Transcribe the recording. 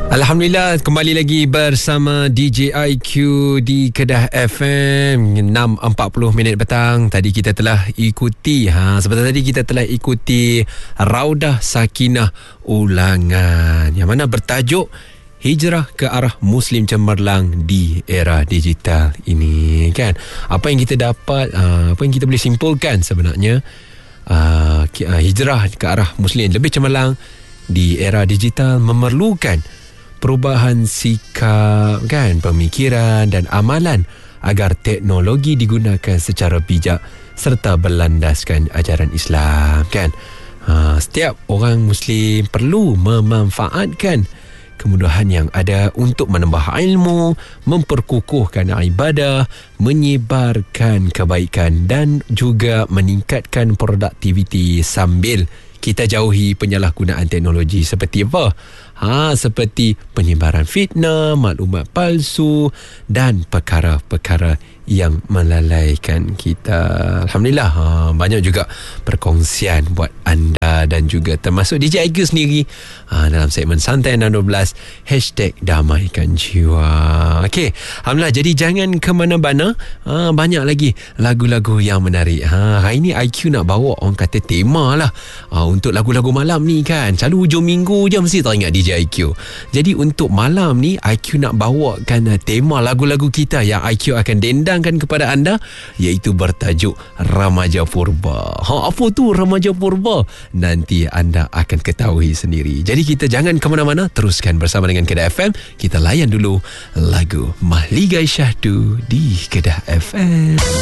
Alhamdulillah, kembali lagi bersama DJ IQ di Kedah FM 6.40 minit petang. Tadi kita telah ikuti sebentar tadi kita telah ikuti Raudah Sakinah ulangan yang mana bertajuk Hijrah ke arah Muslim Cemerlang di era digital ini, kan? Apa yang kita dapat, apa yang kita boleh simpulkan sebenarnya, hijrah ke arah Muslim lebih cemerlang di era digital memerlukan perubahan sikap, kan, pemikiran dan amalan agar teknologi digunakan secara bijak serta berlandaskan ajaran Islam, kan. Setiap orang Muslim perlu memanfaatkan kemudahan yang ada untuk menambah ilmu, memperkukuhkan ibadah, menyebarkan kebaikan dan juga meningkatkan produktiviti sambil kita jauhi penyalahgunaan teknologi seperti apa? Seperti penyebaran fitnah, maklumat palsu dan perkara-perkara yang melalaikan kita. Alhamdulillah, banyak juga perkongsian buat anda dan juga termasuk DJ IQ sendiri dalam segmen Santai 612 #Damaikan Jiwa. Okey, Alhamdulillah, jadi jangan ke mana-mana, banyak lagi lagu-lagu yang menarik. Hari ni IQ nak bawa, orang kata, tema lah untuk lagu-lagu malam ni, kan. Selalu hujung minggu je mesti teringat DJ IQ. Jadi untuk malam ni IQ nak bawakan tema lagu-lagu kita yang IQ akan dendangkan kepada anda, iaitu bertajuk Remaja Purba. Apa tu Remaja Purba? Nanti anda akan ketahui sendiri. Jadi kita jangan ke mana-mana, teruskan bersama dengan Kedah FM. Kita layan dulu lagu Mahligai Syahdu di Kedah FM.